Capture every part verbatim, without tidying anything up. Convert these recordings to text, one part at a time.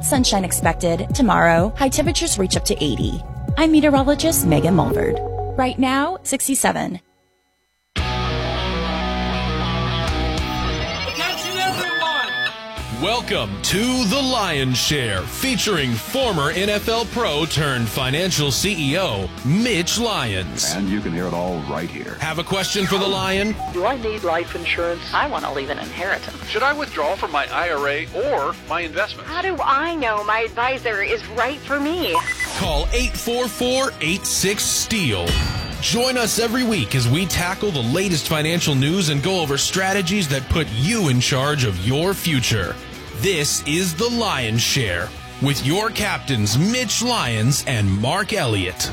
Outside sunshine expected tomorrow. High temperatures reach up to eighty. I'm meteorologist Megan Mulford. Right now, sixty-seven. Welcome to The Lion's Share, featuring former N F L pro turned financial C E O, Mitch Lyons. And you can hear it all right here. Have a question for the Lion? Do I need life insurance? I want to leave an inheritance. Should I withdraw from my I R A or my investments? How do I know my advisor is right for me? Call eight four four, eight six, STEEL. Join us every week as we tackle the latest financial news and go over strategies that put you in charge of your future. This is The Lion's Share with your captains, Mitch Lyons and Mark Elliott.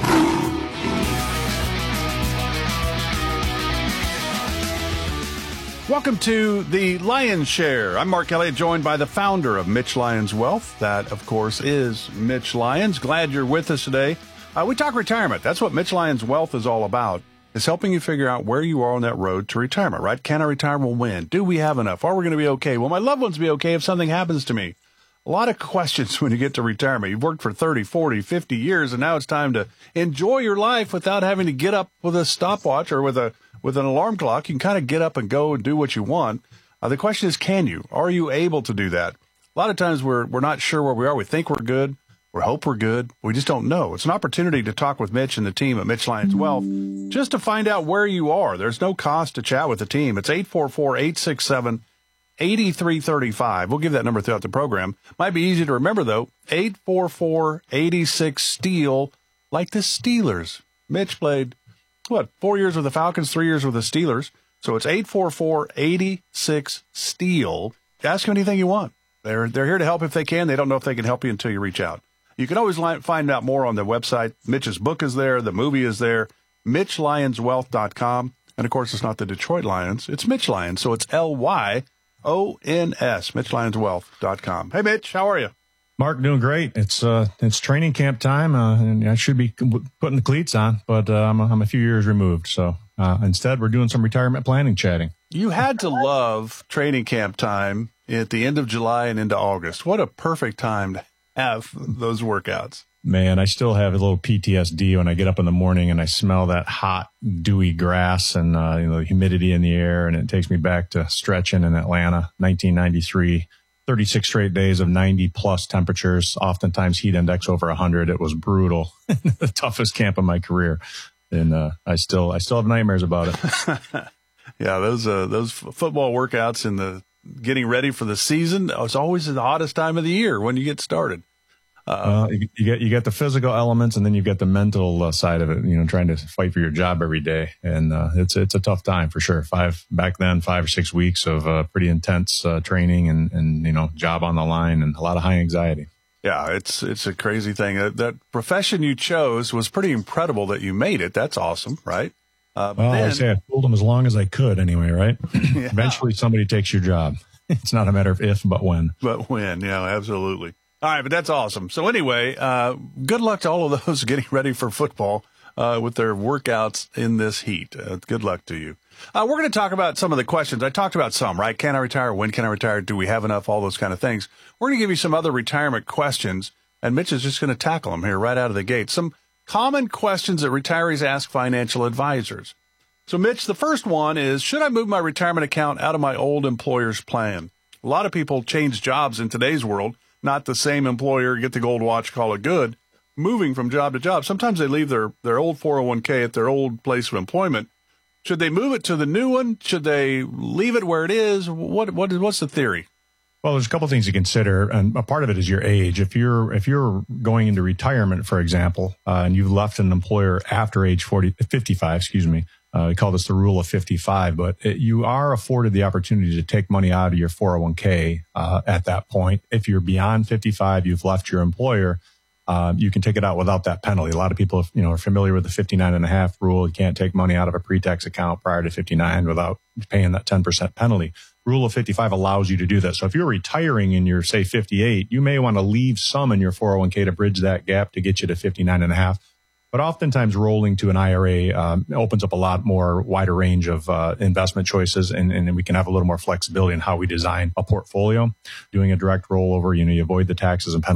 Welcome to The Lion's Share. I'm Mark Elliott, joined by the founder of Mitch Lyons Wealth. That, of course, is Mitch Lyons. Glad you're with us today. Uh, we talk retirement. That's what Mitch Lyons Wealth is all about. It's helping you figure out where you are on that road to retirement, right? Can I retire? Well, when? Do we have enough? Are we going to be okay? Will my loved ones be okay if something happens to me? A lot of questions when you get to retirement. You've worked for thirty, forty, fifty years, and now it's time to enjoy your life without having to get up with a stopwatch or with a with an alarm clock. You can kind of get up and go and do what you want. Uh, the question is, can you? Are you able to do that? A lot of times we're we're not sure where we are. We think we're good. We hope we're good. We just don't know. It's an opportunity to talk with Mitch and the team at Mitch Lyons Wealth just to find out where you are. There's no cost to chat with the team. It's eight four four, eight six seven, eight three three five. We'll give that number throughout the program. Might be easy to remember, though. eight four four, eight six, STEEL, like the Steelers. Mitch played, what, four years with the Falcons, three years with the Steelers. So it's eight four four, eight six, STEEL. Ask them anything you want. They're, they're here to help if they can. They don't know if they can help you until you reach out. You can always li- find out more on the website. Mitch's book is there. The movie is there. Mitch Lyons Wealth dot com. And, of course, it's not the Detroit Lions. It's Mitch Lyons. So it's L Y O N S, Mitch Lyons Wealth dot com. Hey, Mitch, how are you? Mark, doing great. It's uh, it's training camp time, uh, and I should be putting the cleats on, but uh, I'm, a, I'm a few years removed. So uh, instead, we're doing some retirement planning chatting. You had to love training camp time at the end of July and into August. What a perfect time to have those workouts. Man, I still have a little P T S D when I get up in the morning and I smell that hot, dewy grass and uh, you know, the humidity in the air, and it takes me back to stretching in Atlanta, nineteen ninety-three, thirty-six straight days of ninety plus temperatures, oftentimes heat index over one hundred. It was brutal, the toughest camp of my career, and uh, I still I still have nightmares about it. Yeah, those uh, those football workouts and the getting ready for the season, it's always the hottest time of the year when you get started. Uh, uh, you, you get you get the physical elements, and then you've got the mental uh, side of it. You know, trying to fight for your job every day, and uh, it's it's a tough time for sure. Five back then, five or six weeks of uh, pretty intense uh, training, and and you know, job on the line, and a lot of high anxiety. Yeah, it's it's a crazy thing. That, that profession you chose was pretty incredible that you made it. That's awesome, right? Uh, well, then, I say I pulled them as long as I could, anyway, right? Yeah. Eventually, somebody takes your job. It's not a matter of if, but when. But when, yeah, absolutely. All right, but that's awesome. So anyway, uh, good luck to all of those getting ready for football uh, with their workouts in this heat. Uh, good luck to you. Uh, we're going to talk about some of the questions. I talked about some, right? Can I retire? When can I retire? Do we have enough? All those kind of things. We're going to give you some other retirement questions, and Mitch is just going to tackle them here right out of the gate. Some common questions that retirees ask financial advisors. So, Mitch, the first one is, should I move my retirement account out of my old employer's plan? A lot of people change jobs in today's world. Not the same employer, get the gold watch, call it good, moving from job to job. Sometimes they leave their, their old four oh one k at their old place of employment. Should they move it to the new one? Should they leave it where it is? What what what's the theory? Well, there's a couple of things to consider, and a part of it is your age. If you're if you're going into retirement, for example, uh, and you've left an employer after age forty, fifty-five, excuse me, uh, we call this the rule of fifty-five, but it, you are afforded the opportunity to take money out of your four oh one k uh, at that point. If you're beyond fifty-five, you've left your employer, uh, you can take it out without that penalty. A lot of people, you know, are familiar with the fifty-nine and a half rule. You can't take money out of a pre-tax account prior to fifty-nine without paying that ten percent penalty. Rule of fifty-five allows you to do that. So if you're retiring and you're, say, fifty-eight, you may want to leave some in your four oh one k to bridge that gap to get you to fifty-nine and a half. But oftentimes rolling to an I R A um, opens up a lot more wider range of uh, investment choices, and, and we can have a little more flexibility in how we design a portfolio. Doing a direct rollover, you know, you avoid the taxes and penalties